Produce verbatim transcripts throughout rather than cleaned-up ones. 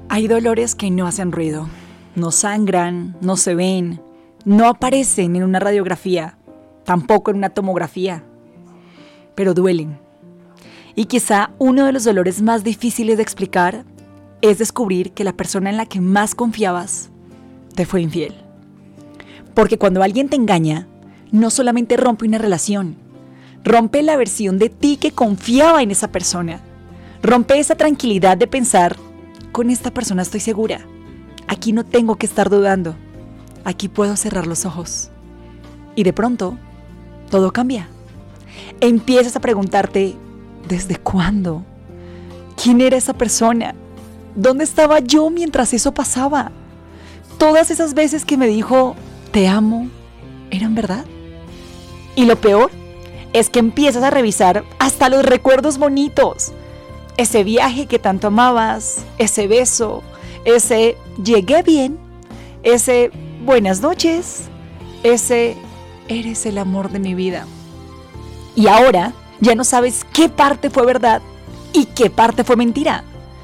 Hay dolores que no hacen ruido, no sangran, no se ven, no aparecen en una radiografía, tampoco en una tomografía, pero duelen. Y quizá uno de los dolores más difíciles de explicar es descubrir que la persona en la que más confiabas te fue infiel. Porque cuando alguien te engaña, no solamente rompe una relación, rompe la versión de ti que confiaba en esa persona, rompe esa tranquilidad de pensar: con esta persona estoy segura, aquí no tengo que estar dudando, aquí puedo cerrar los ojos. Y de pronto, todo cambia. Empiezas a preguntarte: ¿desde cuándo? ¿Quién era esa persona? ¿Dónde estaba yo mientras eso pasaba? Todas esas veces que me dijo te amo, ¿eran verdad? Y lo peor es que empiezas a revisar hasta los recuerdos bonitos. Ese viaje que tanto amabas, ese beso, ese llegué bien, ese buenas noches, ese eres el amor de mi vida. Y ahora ya no sabes qué parte fue verdad y qué parte fue mentira.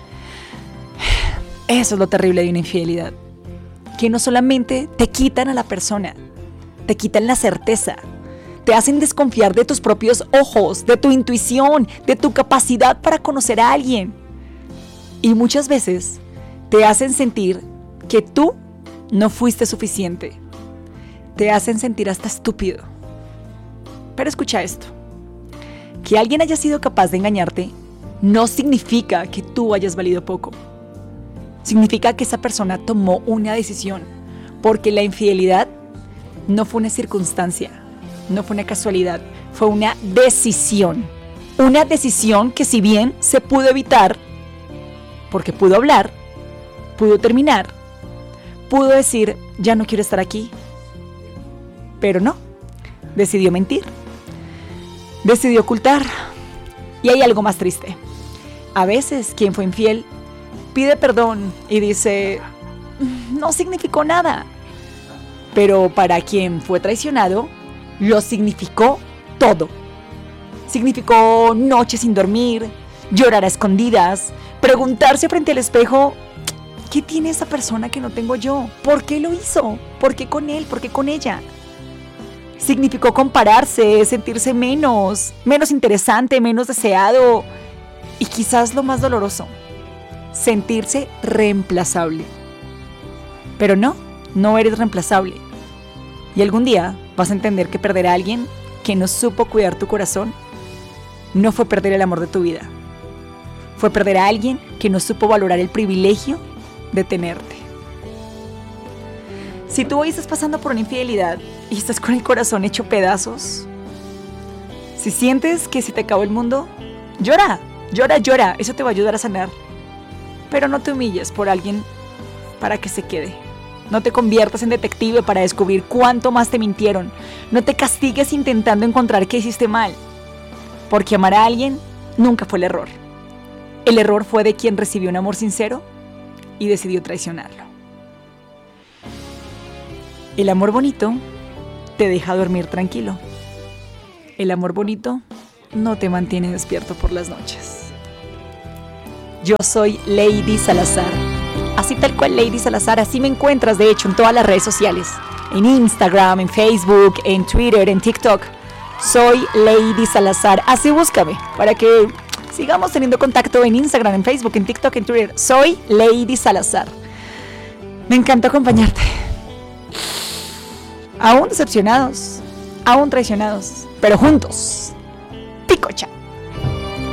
Eso es lo terrible de una infidelidad, que no solamente te quitan a la persona, te quitan la certeza, te hacen desconfiar de tus propios ojos, de tu intuición, de tu capacidad para conocer a alguien. Y muchas veces te hacen sentir que tú no fuiste suficiente. Te hacen sentir hasta estúpido. Pero escucha esto: que alguien haya sido capaz de engañarte no significa que tú hayas valido poco. Significa que esa persona tomó una decisión, porque la infidelidad no fue una circunstancia. No fue una casualidad, fue una decisión. Una decisión que, si bien se pudo evitar, porque pudo hablar, pudo terminar, pudo decir ya no quiero estar aquí, pero no, decidió mentir, decidió ocultar. Y hay algo más triste. A veces quien fue infiel pide perdón y dice no significó nada, pero para quien fue traicionado lo significó todo. Significó noches sin dormir, llorar a escondidas, preguntarse frente al espejo: ¿qué tiene esa persona que no tengo yo? ¿Por qué lo hizo? ¿Por qué con él? ¿Por qué con ella? Significó compararse, sentirse menos, menos interesante, menos deseado. Y quizás lo más doloroso, sentirse reemplazable. Pero no, no eres reemplazable. Y algún día vas a entender que perder a alguien que no supo cuidar tu corazón no fue perder el amor de tu vida. Fue perder a alguien que no supo valorar el privilegio de tenerte. Si tú hoy estás pasando por una infidelidad y estás con el corazón hecho pedazos, si sientes que se te acabó el mundo, llora, llora, llora. Eso te va a ayudar a sanar. Pero no te humilles por alguien para que se quede. No te conviertas en detective para descubrir cuánto más te mintieron. No te castigues intentando encontrar qué hiciste mal. Porque amar a alguien nunca fue el error. El error fue de quien recibió un amor sincero y decidió traicionarlo. El amor bonito te deja dormir tranquilo. El amor bonito no te mantiene despierto por las noches. Yo soy Lady Salazar. Así tal cual, Lady Salazar. Así me encuentras, de hecho, en todas las redes sociales. En Instagram, en Facebook, en Twitter, en TikTok. Soy Lady Salazar. Así búscame para que sigamos teniendo contacto en Instagram, en Facebook, en TikTok, en Twitter. Soy Lady Salazar. Me encantó acompañarte. Aún decepcionados, aún traicionados, pero juntos. Picocha.